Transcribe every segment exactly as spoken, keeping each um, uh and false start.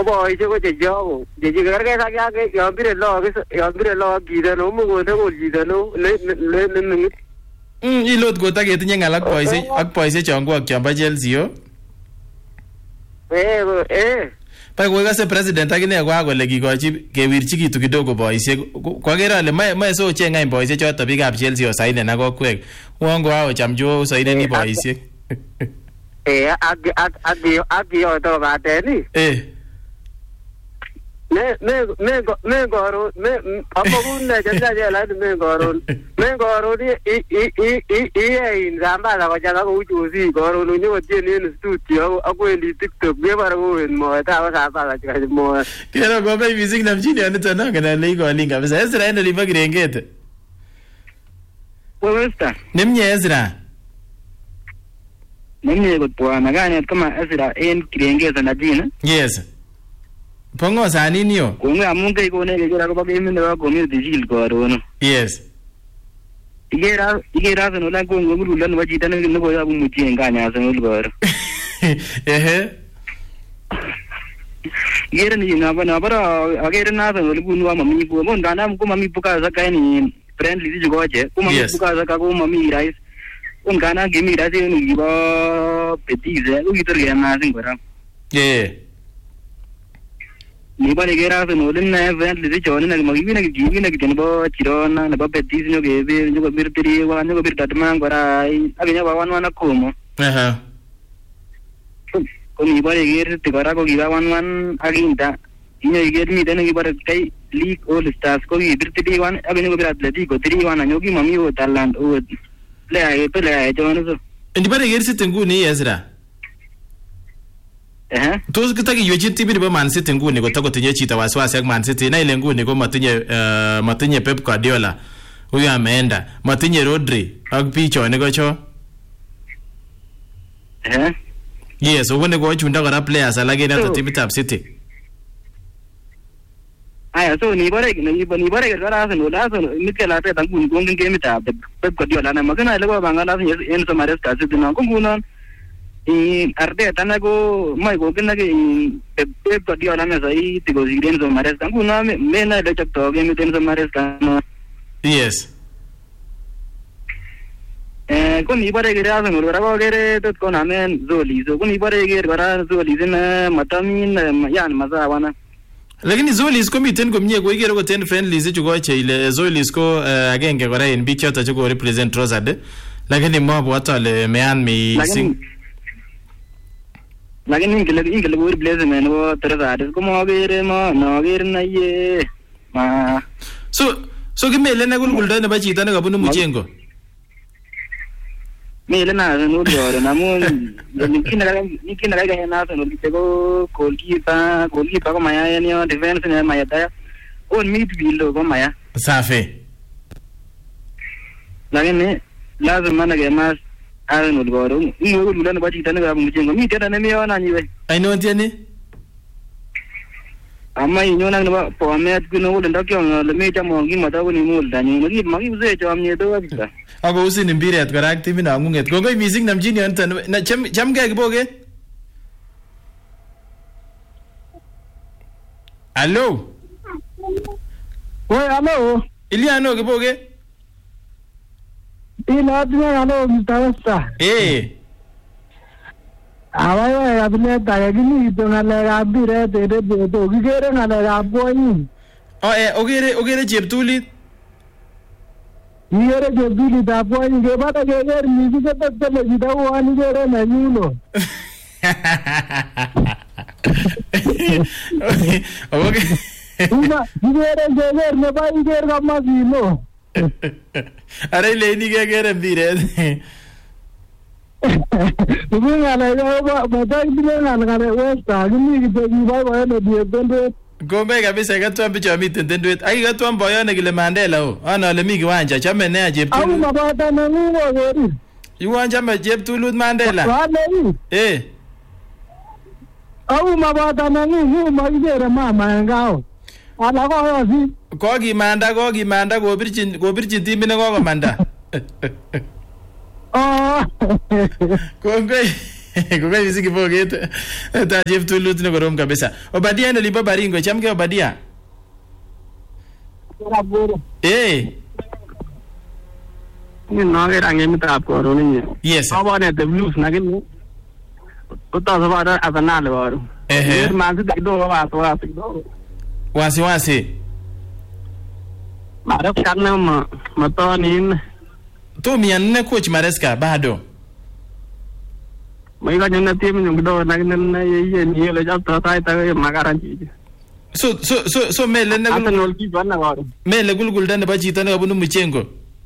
boisiek ko chechok chechikergei sak yon bire lagok yon bire lagok chito no mukone kol chito no le le mingit. Mm ilot kota ketinye ngal ak boisiek ak boisiek chon kwak chon bo Chelsea yo. Eh eh. Pa ko kase president akine kwa kole kikochi kewirchi kitu kidogo boisiek. Kwakere ale mae mae so chenga boisiek choto biikab Chelsea osaine na kokwek. Wongo hao chamjo osaine ni boisiek. Eh ak ak ak ak yo to bateni. Eh. Me me me me goro me apogun ne janda jela me goro me goro ni i i i i i nzamba la kwaja ko ujuzi goro no nyo tieni ni studio akwendi TikTok be bara ko en mo ta ba sa ba ka mo kero go be music na mjini anita na kana le ko linga besa Ezra ende liba kirengete wewe sta nemnye Ezra nemnye ko bwana gani kama Ezra en kirengete na jina yes Pongo sa nini yo? Kung amunga iko ne kira ko bagay min na community shield ko aro. Yes. Igera igera no lang kung ngululan wa jita na ko ya bumuti en kanya sa ngul ko aro. Eh. Igera ni na ba na para agera na sa ngul kunwa mami ko mo ndana ko mami buka sa kay ni friendly di ko je. Ko mami buka sa ka ko mami rice. Kung kana gimi rice ni ba petize ko gitor ya na sin ko ra. Yeah. Ni ba negera so no den na event le chone na magi na gi na gi bo chirona na ba betis no ge be no bir tiri wa no bir tatman gora abi na ba wan wan akumo aha ko ni ba negera te gora ko gi ba wan wan aginta ino ge mi den gi ba kai league all stars ko gi bir tiri wan abi no bir atletico tiri wan no gi mami o talent o le ay pe le ay chone so ndi ba negera sitengu ni Ezra eh tos kitaki yochi tibi ba Man City nguni kotako tinye chita wasiwasi ak Man City na ile nguni ko matinye uh, matinye Pep Guardiola huyu ameenda matinye Rodri ak picho ne gocho eh yes ubone ko chunda kora players alage na timu tab City aya so ni bare ni ni bare kara sa no la so mitkela te tangun ko ngin game tab Pep Guardiola na magana le ko bangala en so mares ka City na ko ngunan y Arteta na go mai go kena ke Pep Guardiola na sai tigo sigren so mares kan kuna me na le chak to game ten so mares kan yes eh ko ni bare gira so ngora go gere tot ko na men zoli so ko ni bare gira bara zoli na matamin yan maza wana lakini Zolis ko miten komnye ko igero ko ten friendly zichu ko che ile Zolis ko agenge kora en big chota chuko represent Rosade lakini mabo atale mean mi sing lakini ingele ingele ko replace men wo Rosade ko mo gere mo no gere na ye ma so so kimele na gulgulda ne ba chita ne kabunu muchengo mele na no dore na mo nikina nikina ga na so no ko goalkeeper goalkeeper ko maya ni defense ne maya ta on midfield ko maya safi lakini lazima na gemas ano goro ngo gulula ne ba chita ne ga muchengo mi tena ne mi ona nyiwe ai no tieni amma inyo na ba po met kuno le ndakyo le me chamo ngi mata ko ni mul da ni ngi magi uze cho amne to abita ako usini mbiret kora timu na ngunget ko ngoi missing na mjini anta na cham cham ga kiboge allo oi allo Iliano kiboge ina tuna allo mtawasa eh awaye abne ta gini to na le abire de de to gigere na le aboni oh eh ogere ogere cheptulit Yere je bili da boy nge bata ge ger mi ji ta ta le ji da wa ni gere na nyulo okay Una gere ge ger ne ba ger ga ma ji no are le ni ge gere mbire Ubunga na ga ba ba ta bi na na ga westa ni ge ji ba ba ne bi bende Gombe kabisa katwa mbicho miten tendwet ai katwa mboyone kile Mandela o ana ole mi kiwanja chame ne cheptulut au mabata na nguo gori kiwanja ma cheptulut Mandela wale eh au mabata na nguo magere mama ngao ala ko yosi ko kimanda ko kimanda kobirchin kobirchin timit ne kokomanda oh kongoi Kuka misi kipoget. Ta Jeff Tulut ne korom kabisa. Obadia ne liba Baringo chamke Obadia. Eh. Ni nager angem tap koroni. Yes. Abane the blues nagin. Uta sabara atanal waru. Eh. Manzi do wa wa do. Wasi wasi. Mara kana ma matonin. To mianne coach Maresca bado. Mai ga nyana tim nyung do nagin na ye ni le jap ta ta ta magaran ji. So so so so mele ne Ata nol ki bana waru. mele gulgul dan ba chito ne bunu muchengo.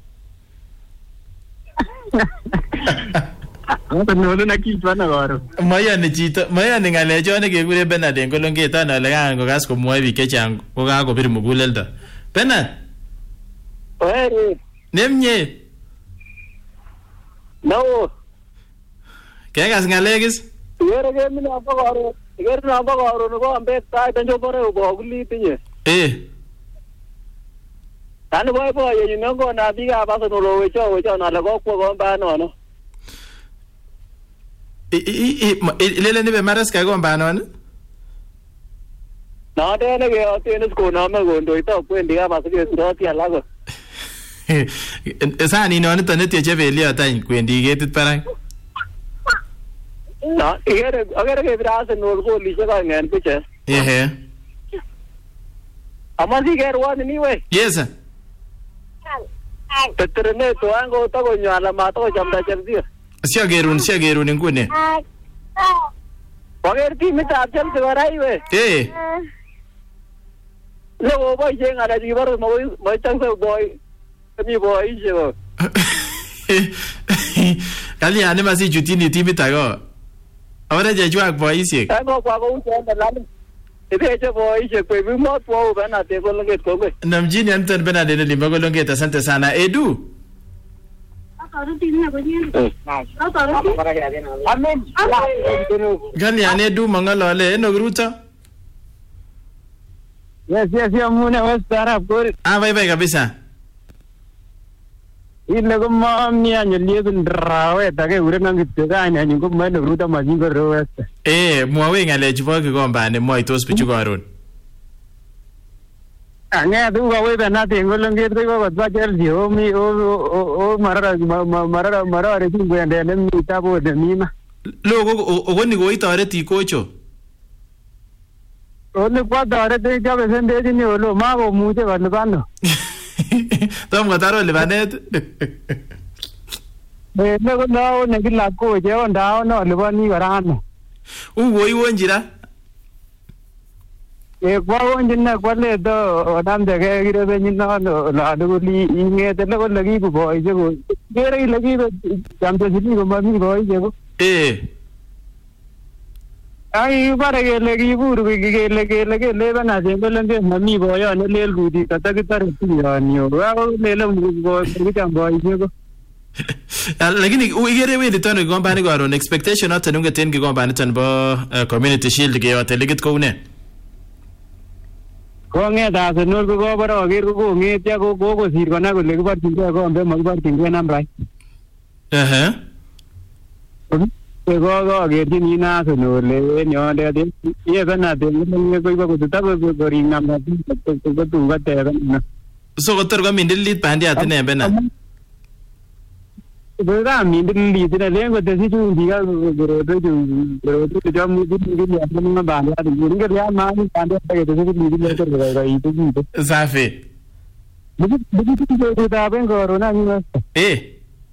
Ata nol na ki bana waru. Maya ne chito, maya ne ngale jone ke gure Benard ngolonge ta na le gango gas ko moevi ke chang ko ga ko bir mugulelda. Benard. Oi. Nemnye. No. Ke gas ngalegis. Yere ge mi na ba waru. Yere na ba waru no ko ambe ta ta jo bore bo guli tinye. Eh. Tani boy boy ye no go na bi ga ba so no we cho we cho na le go ko go ba no no. I i i lele ne be Maresca go ba no. Na de ne ge o tienes ko na me go ndo ito kwendi ga ba so ge ndo ti ala go. Esa ni no ne tane tie cheveli ata kwendi getit parang. Na yere agar ge bra se no go li se ga ngen ku che. Eh. Amasi ge ro ni we. Yes. Tetrene to ango to go nyala ma to jam da jam dia. Sia gerun sia gerun ngune. Agar ti mi ta jam se varai we. Eh. Le go boy je ngala di bar mo mo chang se boy. Mi boy je go. Kali ane masi jutini timi tago. Ahora ya yo hago ahí sí. Ango kwa go un de la. Ite je boy je pe mi mo po bana te ko longet ko go. Namjini Anton Benard ne limba ko longeta asante sana. Edu. Gani ane Edu mangalo ale eno gruta. Yes yes ya mune westara por. Ah vai vai kabisa. Ile ko mamni anyo liye drawe ta ke ure nang tega anyo ko mane gruta majingo ro west. Eh mwawe ngale jibo ke gomba ne moi tos pichu garon. Anga du ga we bana te ngolonge to ko ba cher ji o mi o o marara marara marara ti ngende ne mi ta bo de mi ma. Logo o goni go itare ti kocho. O ne kwa dare te ja be sende ji ni o lo ma go mu je ba ne ba no. Tom gataro le banet. Eh ne ko no ne ki la ko je on da no le ba ni garano. U go i wonjira. E kwa wonjin na kwa le do odam de ge gire be ni no la do li inge te le ko lagi ko boy je go. Gere lagi do jam to ji ko ma mi boy je go. Eh. Ai bare ge lagi buru ge ge lagi lagi le bana je ko lenge mami boy ne le lu di ta ta ki tar ti ya ni o. Wa le le mu go ki jam boy je go. Lakini uigere we nditono gomba ni garo expectation ata nunga ten gomba ni tan bo community shield ge yote ligit ko une. Ko nge da se no ko go baro ge ko nge tia ko ko ko sir ko na ko le ko bar tin ko ambe mag bar tin ko nam rai. Eh eh. Ko go go ge tin ni na se no le nyo de de ye ba na de nge ko ko ta ko ko ri nam na ko ko tu ga te na. So ko tor go min dilit bandi atene bena. Bega mi din li de le ko de si ju diga goro de ju goro de jam mu din ni ya na ba ya de ni ga ya ma ni pande ta ge de si ni le tor ga i tu ni. Safi. Buku buku tu ta ben goro na ni ma. Eh.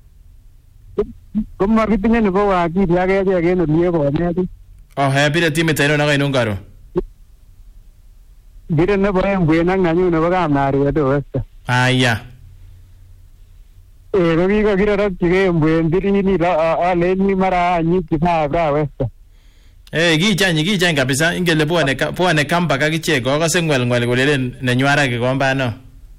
Kuma kitinye ni ko wa ki ya ge ge no liye ko ne ti. Oh happy de time tayro na ga inun garo. Dire ne boy en buena na ni no ga na ri to westa. Ah ya. Eh, rogi ko gira rat ge buen diri ni la a le ni mara ni ki na bra westa. Eh gi chanyi gi chanyi kabisa ingele bwane bwane kamba ka kichego ko sengwel ngwel golele ne nywara ke gomba no.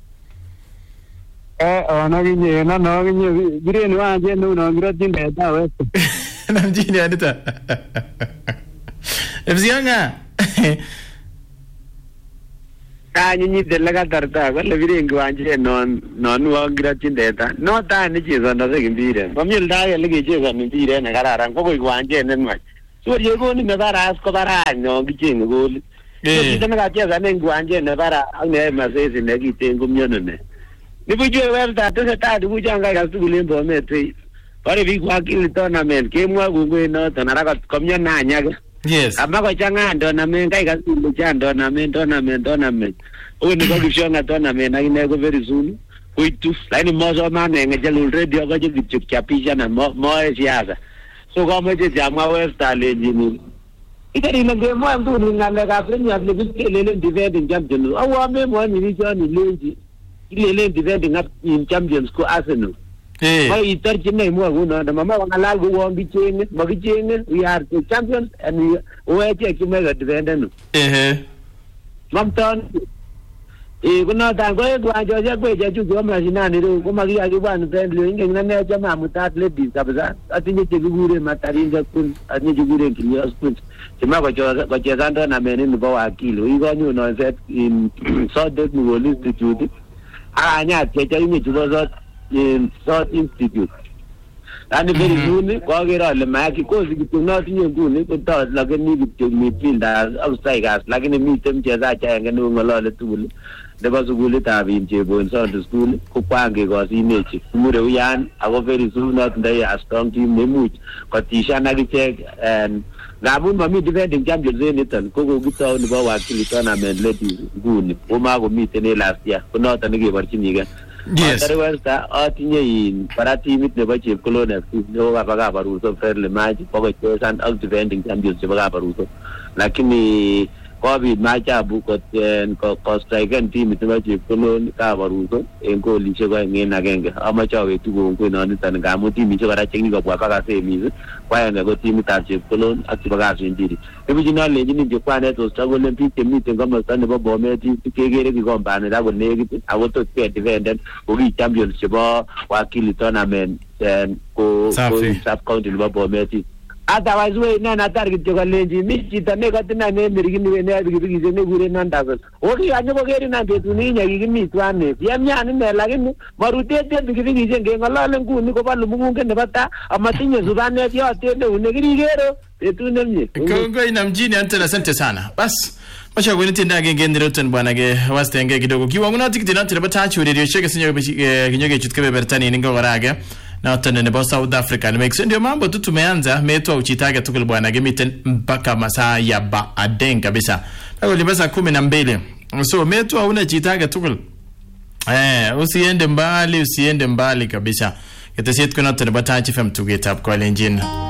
Eh ona gi ni na no gi ni gire ni wa je no no gira tin de da westa. Namjini anita. Ebzianga. Tani ni de laga tarta wala biring wanje non non wangira tindeta no tani chizo ndo gimbire pamil dae lege chizo mbire na kararan ko ko wanje nenwa so ye go ni me bara as ko bara no gichingo go eh so tana chizo ne wanje ne bara ne masesi ne gitengo myono ne ni bujwe welta to ta du bujanga ga su limbo mete pare bi kwa kili tournament ke mwa gungwe no tanara ka komnya na nyaga. Yes. Ama ko changa tournament kai ka su chan tournament tournament tournament. O ni ko kishonga tournament na ine ko very soon. Kuitu laini mozo mane ngejalul radio ko jichuk chapisha na mo mo siasa. So ko mo je jamwa West Challenge ni. Itari na game mo mtu ni ngale ka premier league lele defending champion. Awa me mo ni ni joni leji. Lele defending up in champions ko Arsenal. Eh. Hey, itar chinai mo guno na mama wangalal go wambi chenge, magi chenge, we are the champions and we we take to make a defender. Eh. Mamton. Eh, kuna tango e kwa joja kwa jeju go mashina ni ro ko magi agi ban friend lo inge ngane jama mutat le di kabza. Atinye tegure mataringa kun, atinye jugure kinyos kun. Chima ko joja ko jezando na meni ni bawa kilo. Igo nyu no set in South Dek Mugo Institute. Anya checha ime jugo in South Institute. And very soon, Kogera, the Maki, because it could not even do it, but like a need to meet fielders outside us, like in a meet them, Jazacha and doing a lot of tool. There was a good time in Jabo and South School, Kupangi was in nature. Murayan, I was very soon not there, a strong team, Nemuch, Katisha Nagichek, and Ramun Mami defending champions in it, and Kogo Guta on the Bawa Kili tournament, let you good. Umago meet in last year, but not an again, Chiniga. Yes. Otherwise, the Artinya in Parati with the Bachi Colonel, no Bagabaruso, fairly magic, Pocket and out defending champions of Bagabaruso. Like me, Kobe, Macha, Bukot, and Costrigan team with the Bachi Colonel, Cavaruso, and go Lichoga again. How much are we to go on it and Gamuti, Michoga, checking of Wapaka say, why and I got team with Tachi Colon, Activagas indeed. Original legend in Japan was struggling and people meet and come stand above Bometi to Kagere Gomban, and I would negative. I would to get defendant who be championship or Wakili tournament and go sub county Bometi. Otherwise, we none target to a lady, Michi, the negative name, the beginning and every reason, we none doesn't. Okay, I never get in to Nina, you give me one name. Yamian and Lagin, Marute, the beginning is again a lot and good, Nicola Lumunga, and the Bata, a Martina, Zubana, your table, Negri, the two names. Go in Amjini until a sente sana. Bas. Wacha gwiniti ndage ngende roten bwana ge waste nge kidogo. Kiwa nguna tikiti nanti batachu radio shake sinyo kinyoge chutkebe bertani ningo warage. Na otene nebo South Africa. Nimekisho ndio mambo tu tumeanza metua uchitaga tukul bwana ge miten mpaka masaa ya baadaye kabisa. Tako libasa kumi na mbili. So metua una chitaga tukul. Eh, usiende mbali, usiende mbali kabisa. Kete siet kuna otene batachu fem tugetap kwa lenjina.